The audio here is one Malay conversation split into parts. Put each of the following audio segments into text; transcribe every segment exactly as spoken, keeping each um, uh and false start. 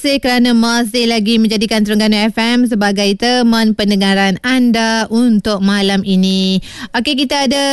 Terima kasih kerana masih lagi menjadikan Terengganu F M sebagai teman pendengaran anda untuk malam ini. Okey, kita ada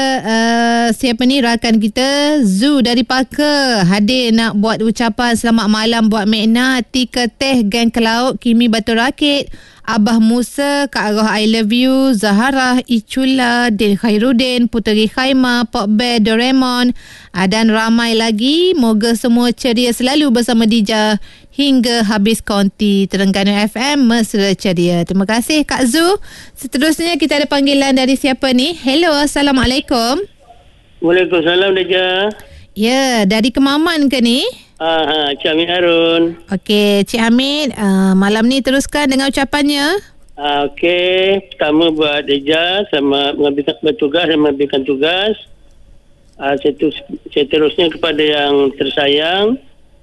uh, siapa ni rakan kita, Zu dari Parker, hadir nak buat ucapan selamat malam buat Mekna, Tika Teh, Geng Kelaut, Kimi Batu Rakit, Abah Musa, Kak Roh I Love You, Zahara, Icula, Din Khairuddin, Puteri Khaimah, Pop Bear, Doraemon, dan ramai lagi. Moga semua ceria selalu bersama Dija hingga habis konti. Terengganu F M mesra ceria. Terima kasih Kak Zu. Seterusnya kita ada panggilan dari siapa ni? Hello, Assalamualaikum. Waalaikumsalam Dija. Ya, dari Kemaman ke ni? Ah, Cik Hamid Harun. Okey, Cik Hamid, uh, malam ni teruskan dengan ucapannya. Ah, Okey, pertama buat Dija sama mengambilkan bertugas dan mengambilkan tugas. Ah, saya, terus, saya terusnya kepada yang tersayang,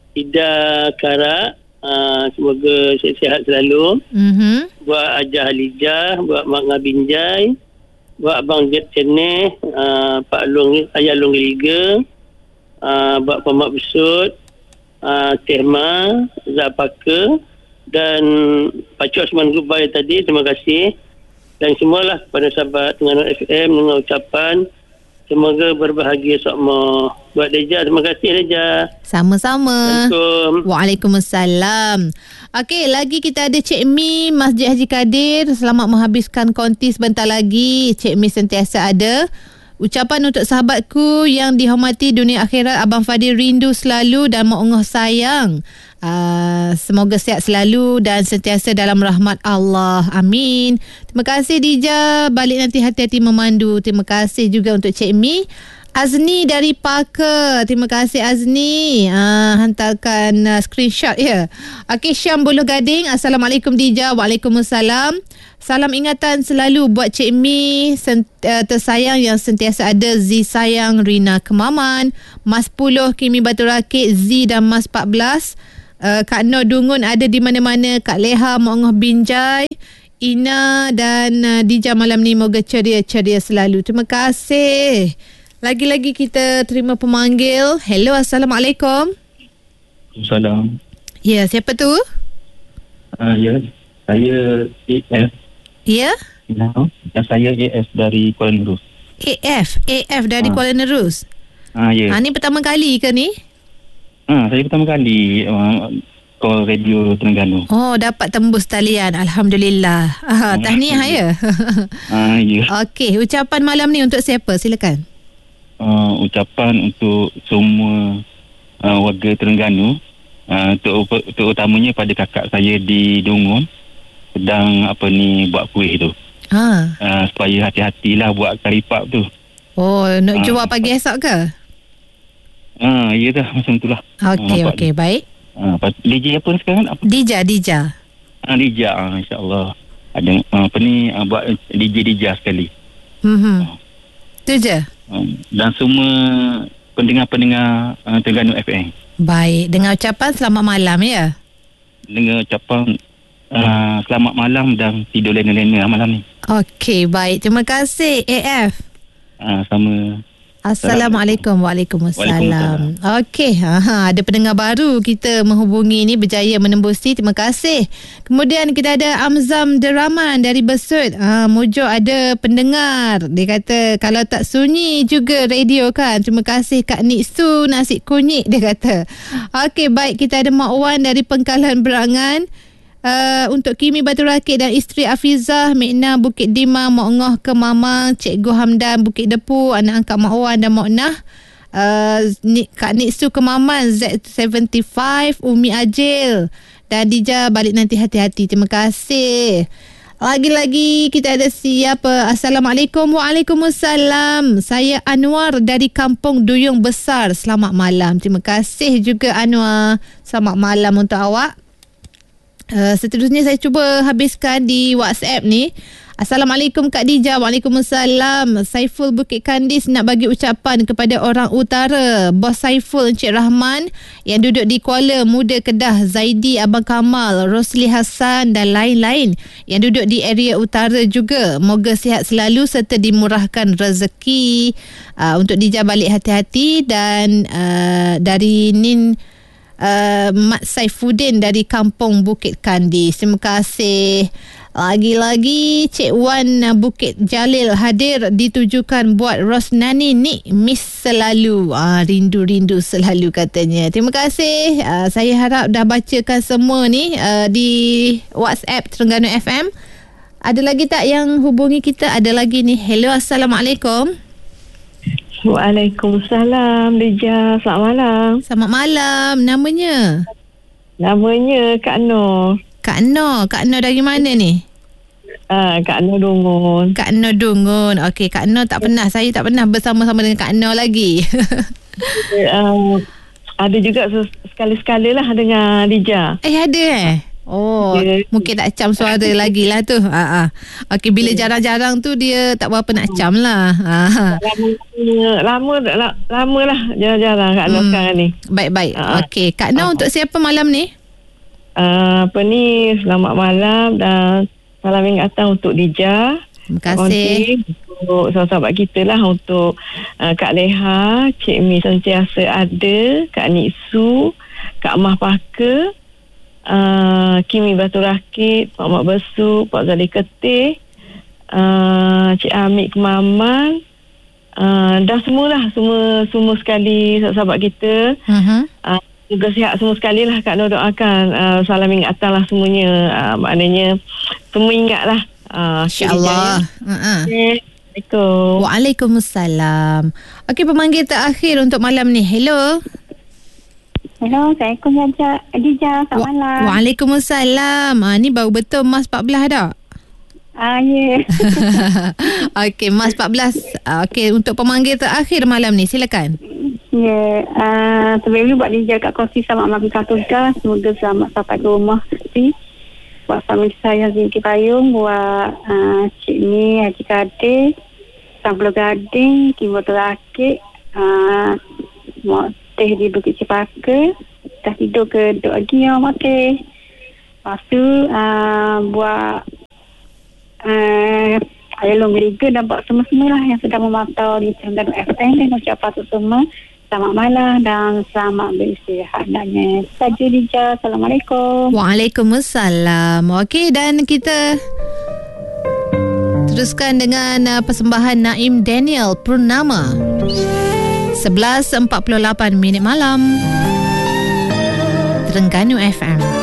Ida Kara. Ah, semoga sihat selalu. Mhm. Buat Ajah Halijah, buat Mak Ngabinjai, buat Abang Jet Ceneh, ah, Pak Long, Ayah Long Liga, ah, buat Pak Mak Besut, Uh, Tehma, Zapaka dan Pak Osman Gubai tadi. Terima kasih. Dan semualah kepada sahabat Terengganu F M dengan ucapan semoga berbahagia semua. Buat Deja, terima kasih Deja. Sama-sama. Assalamualaikum. Waalaikumsalam. Okey, lagi kita ada Cik Mi, Masjid Haji Kadir. Selamat menghabiskan konti sebentar lagi. Cik Mi sentiasa ada. Ucapan untuk sahabatku yang dihormati dunia akhirat, Abang Fadil rindu selalu dan mengunguh sayang. Uh, semoga sihat selalu dan sentiasa dalam rahmat Allah. Amin. Terima kasih Dija. Balik nanti hati-hati memandu. Terima kasih juga untuk Cik Mi. Azni dari Parker. Terima kasih Azni. Uh, hantarkan uh, screenshot ya. Okey, Syam Buluh Gading. Assalamualaikum Dija. Waalaikumsalam. Salam ingatan selalu buat Cik Mi sent, uh, tersayang yang sentiasa ada. Z sayang, Rina Kemaman, Mas Puluh, Kimi Batu Rakit, Z dan Mas empat belas. Uh, Kak Nur Dungun ada di mana-mana. Kak Leha, Mongoh Binjai, Ina dan uh, Dija malam ni moga ceria-ceria selalu. Terima kasih. Lagi-lagi kita terima pemanggil. Hello, Assalamualaikum. Assalamualaikum. Ya, siapa tu? Uh, ya, saya A F. Ya? No, dan saya A F dari Kuala Nerus. A F? A F dari ha. Kuala Nerus? Ah, ya. Ha, ni pertama kali ke ni? Ah, saya pertama kali uh, call radio Terengganu. Oh, dapat tembus talian. Alhamdulillah. Ah, tahniah ya. Ah, ya. Okey, ucapan malam ni untuk siapa? Silakan. Uh, ucapan untuk semua uh, warga Terengganu, uh, untuk, untuk utamanya pada kakak saya di Dungun sedang apa ni buat kuih tu. Ha. Uh, supaya hati-hatilah buat karipap tu. Oh, nak uh, jual pagi esok ke? Ah, uh, ya dah macam itulah. Okey, uh, okey, baik. Ah, uh, D J apa sekarang? Apa? Dija, Dija. Ah, Dija, ah, insya-Allah. Ada uh, apa ni uh, buat D J Dija sekali. Mhm. Uh. Tu je. Uh, dan semua pendengar-pendengar uh, Terengganu F M. Baik, dengan ucapan selamat malam ya. Dengan ucapan Uh, selamat malam dan tidur lena-lena malam ni. Okey, baik. Terima kasih A F. Uh, sama. Assalamualaikum. Waalaikumsalam. Okey, aha, ada pendengar baru kita menghubungi ni, berjaya menembusi. Terima kasih. Kemudian kita ada Amzam Deraman dari Besut. Ha, Mojo ada pendengar. Dia kata kalau tak sunyi juga radio kan. Terima kasih Kak Niksu nasi kunyit dia kata. Okey, baik, kita ada Mak Wan dari Pengkalan Berangan. Uh, untuk Kimi Batu Rakit dan isteri Afizah, Mekna Bukit Dimang, Mak Ngoh ke Mamang, Cikgu Hamdan Bukit Depu, anak angkat Mak Wan dan Mak Nah, uh, Kak Niksu ke Maman, Z tujuh lima, Umi Ajil dan Dija balik nanti hati-hati. Terima kasih. Lagi-lagi kita ada siapa? Assalamualaikum. Waalaikumsalam. Saya Anwar dari Kampung Duyung Besar. Selamat malam. Terima kasih juga Anwar. Selamat malam untuk awak. Uh, seterusnya saya cuba habiskan di WhatsApp ni. Assalamualaikum Kak Dija. Waalaikumsalam. Saiful Bukit Kandis nak bagi ucapan kepada orang utara. Bos Saiful, Encik Rahman yang duduk di Kuala Muda Kedah, Zaidi, Abang Kamal, Rosli Hassan dan lain-lain yang duduk di area utara juga. Moga sihat selalu serta dimurahkan rezeki. Uh, untuk Dija balik hati-hati. Dan uh, dari Nin uh, Mat Saifuddin dari Kampung Bukit Kandis. Terima kasih. Lagi-lagi Cik Wan uh, Bukit Jalil hadir ditujukan buat Rosnani ni miss selalu. Ah, rindu-rindu selalu katanya. Terima kasih. Uh, saya harap dah bacakan semua ni uh, di WhatsApp Terengganu F M. Ada lagi tak yang hubungi kita? Ada lagi ni. Hello, Assalamualaikum. Waalaikumsalam, Dija. Selamat malam. Selamat malam. Namanya? Namanya Kak Nur. Kak Nur. Kak Nur dari mana ni? Ah, Kak Nur Dungun. Kak Nur Dungun. Okey, Kak Nur tak pernah. Saya tak pernah bersama-sama dengan Kak Nur lagi. uh, ada juga sekali-sekala lah dengan Dija. Eh, ada eh? Oh, yeah. Mungkin nak cam suara lagi lah tu. Ha, ha. Okey, bila yeah. jarang-jarang tu dia tak berapa nak cam lah. Ha. Lama, lama, lama lah jarang-jarang Kak Nur hmm. sekarang ni. Baik-baik. Ha. Okey, Kak Nur ha. untuk siapa malam ni? Uh, apa ni, selamat malam dan salam ingatan untuk Dija. Terima kasih. Untuk sahabat-sahabat kita lah, untuk uh, Kak Leha, Cik Mi sentiasa ada, Kak Niksu, Kak Mah Paka, Uh, Kimi Batu Rakit, Pak Mak Besu, Pak Zali Ketih, uh, Cik Amik Kemaman, uh, dah semualah, semua semua sekali sahabat kita. Uh-huh. Uh, juga sihat semua sekali lah Kak Nur doakan. Uh, salam ingatan lah semuanya. Uh, maknanya semua ingat lah. Uh, InsyaAllah. Uh-huh. Okay. Assalamualaikum. Waalaikumsalam. Okey, pemanggil terakhir untuk malam ni. Hello. Hello, Assalamualaikum Dija. Selamat malam. Waalaikumsalam. Ah, ni baru betul Mas empat belas dah? Ah, ya. Yeah. Okey, Mas empat belas. Ah, okey, untuk pemanggil terakhir malam ni, silakan. Ya, yeah. uh, sebelum ni buat Dija kat kongsi selamat malam tugas. Semoga selamat sampai ke rumah. Si. Buat family saya Zinki Payung, buat uh, Cik Mi, Haji Kadir, Sang Pulau Gading, Kimbo Terakit, uh, Mak Teh di Bukit Cepaka. Dah tidur ke duduk lagi ya Mak Teh. Lepas tu uh, buat uh, Ayah Long Liga dan buat semua-semua lah yang sedang memantau di Terengganu F M, dan ucapkan tu semua selamat malam dan selamat beristirahat. Dan saja Dija. Assalamualaikum. Waalaikumsalam. Okey, dan kita teruskan dengan uh, persembahan Naim Daniel Purnama. sebelas empat puluh lapan minit malam, Terengganu F M.